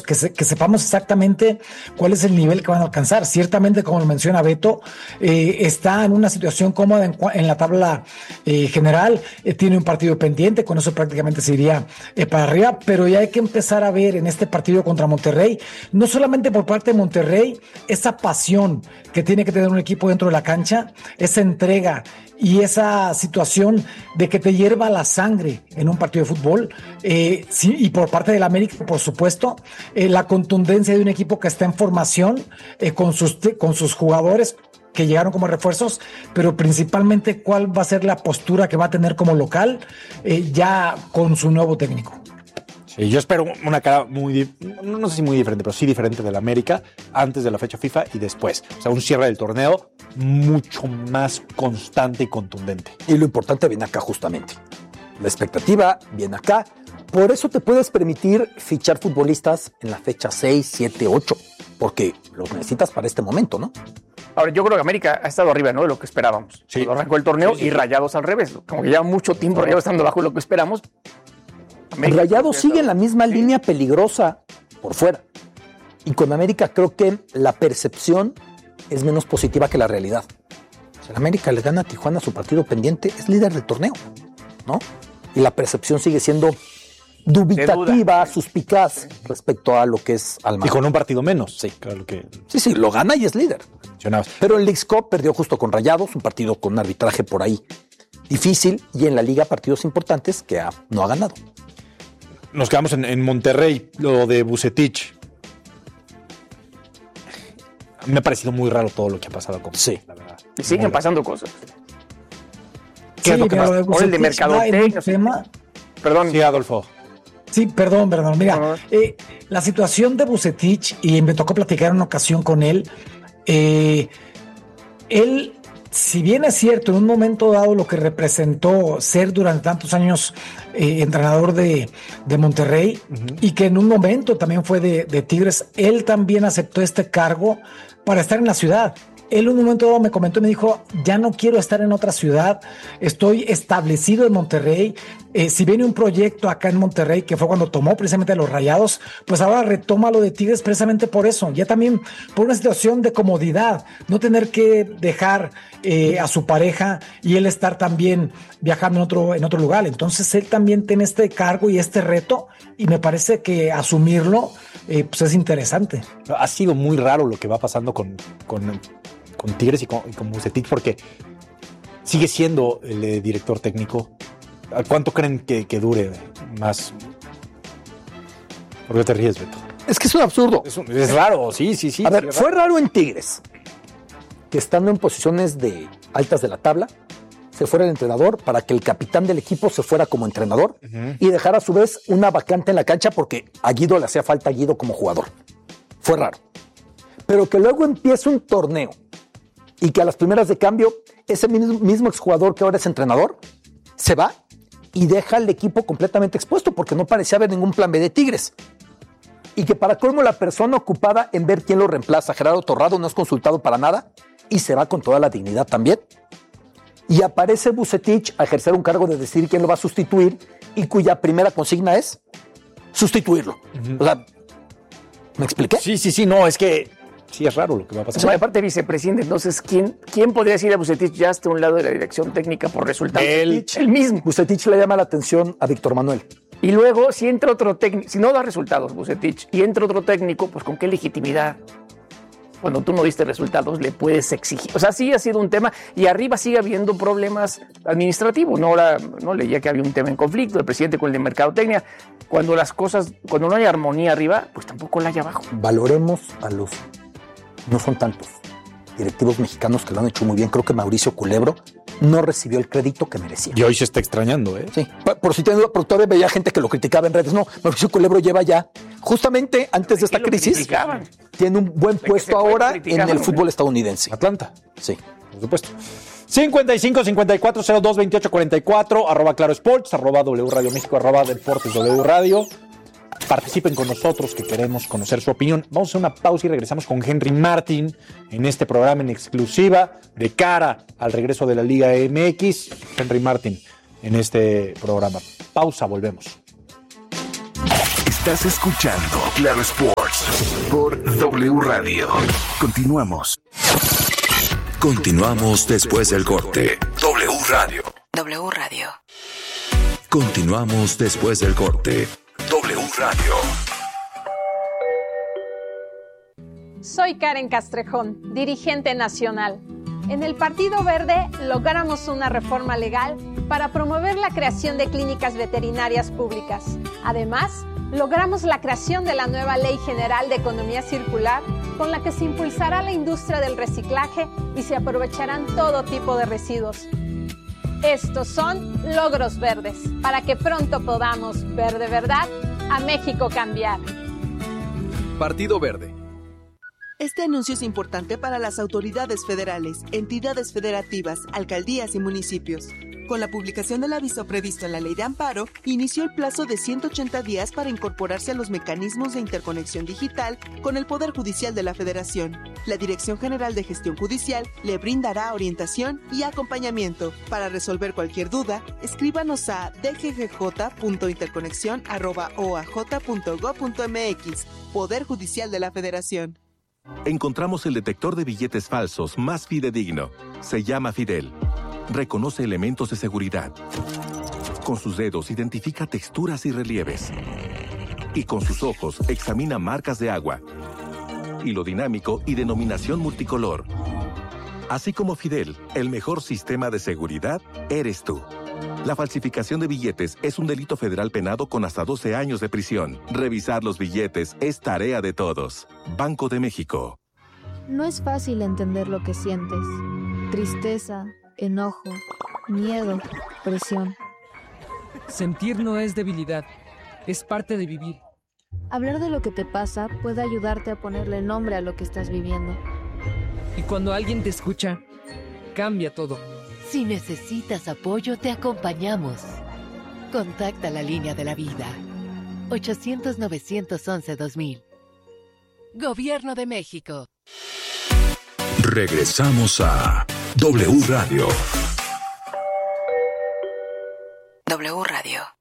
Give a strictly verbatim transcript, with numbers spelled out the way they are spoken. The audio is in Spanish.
que, se, que sepamos exactamente cuál es el nivel que van a alcanzar. Ciertamente, como lo menciona Beto, eh, está en una situación cómoda en, en la tabla eh, general, eh, tiene un partido pendiente, con eso prácticamente se iría eh, para arriba, pero ya hay que empezar a ver en este partido contra Monterrey, no solamente por parte de Monterrey, esa pasión que tiene que tener un equipo dentro de la cancha, esa entrega y esa situación de que te hierva la sangre en un partido de fútbol, eh, sí, y por parte del América, por supuesto, eh, la contundencia de un equipo que está en formación, eh, con sus, con sus jugadores que llegaron como refuerzos, pero principalmente cuál va a ser la postura que va a tener como local, eh, ya con su nuevo técnico. Sí, yo espero una cara muy, no sé si muy diferente, pero sí diferente del América antes de la fecha FIFA y después. O sea, un cierre del torneo mucho más constante y contundente. Y lo importante viene acá justamente. La expectativa viene acá. Por eso te puedes permitir fichar futbolistas en la fecha seis, siete, ocho, porque los necesitas para este momento, ¿no? Ahora, yo creo que América ha estado arriba, ¿no?, de lo que esperábamos. Sí. Cuando arrancó el torneo, sí, sí, y Rayados al revés. Como que lleva mucho tiempo Rayados estando bajo de lo que esperamos. América, Rayados sigue en la misma sí. línea peligrosa por fuera. Y con América creo que la percepción es menos positiva que la realidad. Si el América le gana a Tijuana su partido pendiente, es líder del torneo, ¿no? Y la percepción sigue siendo dubitativa, suspicaz respecto a lo que es Almagro. Y con un partido menos. Sí, claro que... Sí, sí, lo gana y es líder. Pero en Leagues Cup perdió justo con Rayados, un partido con un arbitraje por ahí difícil, y en la Liga partidos importantes que ha, no ha ganado. Nos quedamos en, en Monterrey, lo de Vucetich. Me ha parecido muy raro todo lo que ha pasado con sí, la verdad. Y siguen muy pasando raro. cosas. ¿Qué sí, es lo que más? Por el de mercadotecnia. Tema... Perdón. Sí, Adolfo. Sí, perdón, perdón. Mira, eh, la situación de Vucetich, y me tocó platicar en una ocasión con él, eh, él, si bien es cierto, en un momento dado lo que representó ser durante tantos años eh, entrenador de, de Monterrey, uh-huh. y que en un momento también fue de, de Tigres, él también aceptó este cargo para estar en la ciudad. Él en un momento dado me comentó y me dijo, ya no quiero estar en otra ciudad, estoy establecido en Monterrey, eh, si viene un proyecto acá en Monterrey, que fue cuando tomó precisamente a los Rayados, pues ahora retoma lo de Tigres precisamente por eso, ya también por una situación de comodidad, no tener que dejar eh, a su pareja y él estar también viajando en otro, en otro lugar. Entonces él también tiene este cargo y este reto, y me parece que asumirlo eh, pues es interesante. Ha sido muy raro lo que va pasando con... con... con Tigres y con, y con Vucetich, porque sigue siendo el eh, director técnico. ¿Cuánto creen que, que dure más? ¿Por qué te ríes, Beto? Es que es un absurdo. Es, un, es raro, sí, sí, sí. A sí, ver, fue raro en Tigres que estando en posiciones de altas de la tabla se fuera el entrenador para que el capitán del equipo se fuera como entrenador, uh-huh. y dejara a su vez una vacante en la cancha porque a Guido le hacía falta a Guido como jugador. Fue raro. Pero que luego empiece un torneo y que a las primeras de cambio ese mismo, mismo exjugador que ahora es entrenador se va y deja al equipo completamente expuesto porque no parecía haber ningún plan B de Tigres. Y que para colmo la persona ocupada en ver quién lo reemplaza, Gerardo Torrado, no es consultado para nada y se va con toda la dignidad también. Y aparece Vucetich a ejercer un cargo de decidir quién lo va a sustituir y cuya primera consigna es sustituirlo. Uh-huh. O sea, ¿me expliqué? Sí, sí, sí, no, es que sí es raro lo que va a pasar. O sea, aparte vicepresidente, entonces, ¿quién, quién podría decir a Vucetich ya está a un lado de la dirección técnica por resultados? Él, el mismo. Vucetich le llama la atención a Víctor Manuel. Y luego, si entra otro técnico, si no da resultados Vucetich y entra otro técnico, pues ¿con qué legitimidad? Cuando tú no diste resultados, le puedes exigir. O sea, sí ha sido un tema, y arriba sigue habiendo problemas administrativos. No, ahora no leía que había un tema en conflicto, el presidente con el de mercadotecnia. Cuando las cosas, cuando no hay armonía arriba, pues tampoco la hay abajo. Valoremos a los, no son tantos, directivos mexicanos que lo han hecho muy bien. Creo que Mauricio Culebro no recibió el crédito que merecía. Y hoy se está extrañando, ¿eh? Sí, por, por si te duda, porque todavía veía gente que lo criticaba en redes. No, Mauricio Culebro lleva ya, justamente antes de esta crisis, tiene un buen puesto ahora en el fútbol estadounidense. Atlanta. Sí. Por supuesto. cincuenta y cinco, cincuenta y cuatro, cero dos, veintiocho, cuarenta y cuatro, arroba Claro Sports, arroba W Radio México, arroba Deportes W Radio. Participen con nosotros, que queremos conocer su opinión. Vamos a hacer una pausa y regresamos con Henry Martin en este programa en exclusiva de cara al regreso de la Liga M X. Henry Martin en este programa. Pausa, volvemos. Estás escuchando Claro Sports. por W Radio. Continuamos. Continuamos después del corte. W Radio. W Radio. Continuamos después del corte. W Radio. Soy Karen Castrejón, dirigente nacional. En el Partido Verde logramos una reforma legal para promover la creación de clínicas veterinarias públicas. Además, logramos la creación de la nueva Ley General de Economía Circular, con la que se impulsará la industria del reciclaje y se aprovecharán todo tipo de residuos. Estos son logros verdes, para que pronto podamos ver de verdad a México cambiar. Partido Verde. Este anuncio es importante para las autoridades federales, entidades federativas, alcaldías y municipios. Con la publicación del aviso previsto en la Ley de Amparo, inició el plazo de ciento ochenta días para incorporarse a los mecanismos de interconexión digital con el Poder Judicial de la Federación. La Dirección General de Gestión Judicial le brindará orientación y acompañamiento. Para resolver cualquier duda, escríbanos a d g g j punto interconexión arroba o a j punto gob punto m x. Poder Judicial de la Federación. Encontramos el detector de billetes falsos más fidedigno. Se llama Fidel. Reconoce elementos de seguridad. Con sus dedos identifica texturas y relieves. Y con sus ojos examina marcas de agua, hilo dinámico y denominación multicolor. Así como Fidel, el mejor sistema de seguridad eres tú. La falsificación de billetes es un delito federal penado con hasta doce años de prisión. Revisar los billetes es tarea de todos. Banco de México. No es fácil entender lo que sientes. Tristeza, enojo, miedo, presión. Sentir no es debilidad, es parte de vivir. Hablar de lo que te pasa puede ayudarte a ponerle nombre a lo que estás viviendo. Y cuando alguien te escucha, cambia todo. Si necesitas apoyo, te acompañamos. Contacta la línea de la vida. ochocientos, novecientos once, dos mil. Gobierno de México. Regresamos a W Radio. W Radio.